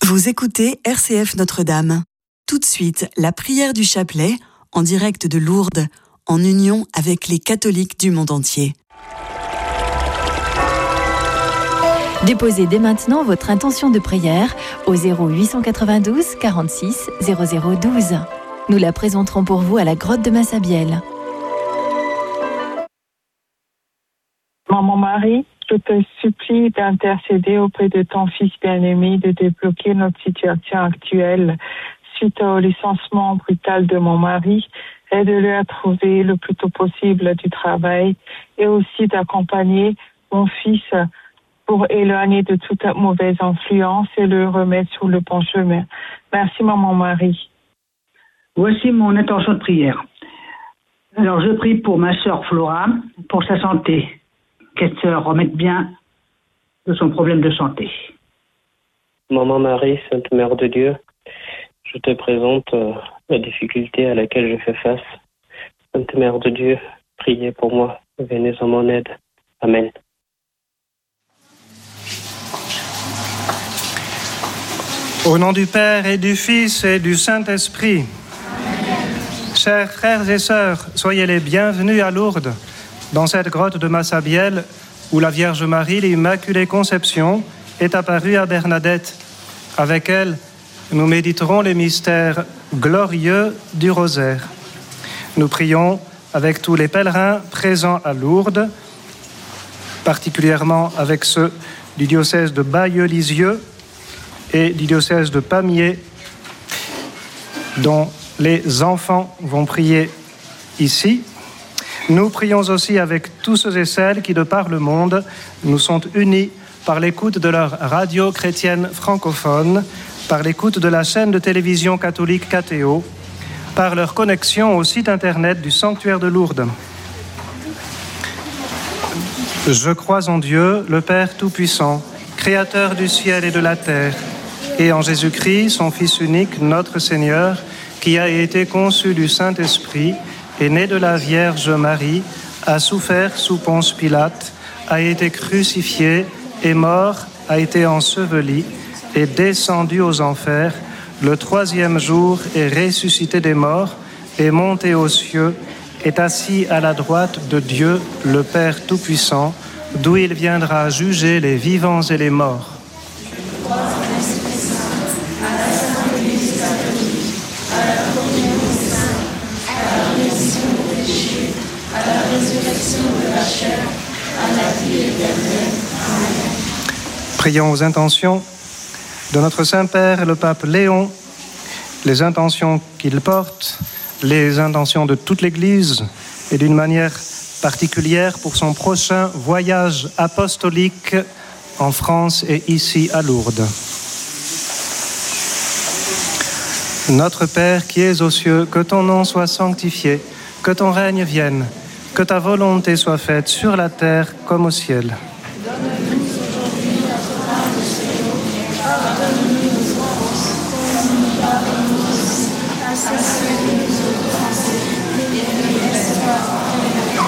Vous écoutez RCF Notre-Dame. Tout de suite, la prière du chapelet, en direct de Lourdes, en union avec les catholiques du monde entier. Déposez dès maintenant votre intention de prière au 0892 46 0012. Nous la présenterons pour vous à la grotte de Massabielle. Maman Marie, je te supplie d'intercéder auprès de ton Fils bien-aimé de débloquer notre situation actuelle suite au licenciement brutal de mon mari. Aide-le à trouver le plus tôt possible du travail et aussi d'accompagner mon fils pour éloigner de toute mauvaise influence et le remettre sur le bon chemin. Merci Maman Marie. Voici mon intention de prière. Alors je prie pour ma sœur Flora, pour sa santé, qu'elle se remette bien de son problème de santé. Maman Marie, Sainte Mère de Dieu, je te présente la difficulté à laquelle je fais face. Sainte Mère de Dieu, priez pour moi, venez en mon aide. Amen. Au nom du Père et du Fils et du Saint-Esprit. Amen. Chers frères et sœurs, soyez les bienvenus à Lourdes, dans cette grotte de Massabielle où la Vierge Marie, l'Immaculée Conception, est apparue à Bernadette. Avec elle, nous méditerons les mystères glorieux du rosaire. Nous prions avec tous les pèlerins présents à Lourdes, particulièrement avec ceux du diocèse de Bayeux-Lisieux et du diocèse de Pamiers, dont les enfants vont prier ici. Nous prions aussi avec tous ceux et celles qui, de par le monde, nous sont unis par l'écoute de leur radio chrétienne francophone, par l'écoute de la chaîne de télévision catholique KTO, par leur connexion au site internet du sanctuaire de Lourdes. Je crois en Dieu, le Père Tout-Puissant, Créateur du ciel et de la terre, et en Jésus-Christ, son Fils unique, notre Seigneur, qui a été conçu du Saint-Esprit, est né de la Vierge Marie, a souffert sous Ponce Pilate, a été crucifié, est mort, a été enseveli, est descendu aux enfers, le troisième jour est ressuscité des morts, est monté aux cieux, est assis à la droite de Dieu, le Père Tout-Puissant, d'où il viendra juger les vivants et les morts. Prions aux intentions de notre Saint-Père, le pape Léon, les intentions qu'il porte, les intentions de toute l'Église et d'une manière particulière pour son prochain voyage apostolique en France et ici à Lourdes. Notre Père qui es aux cieux, que ton nom soit sanctifié, que ton règne vienne, que ta volonté soit faite sur la terre comme au ciel.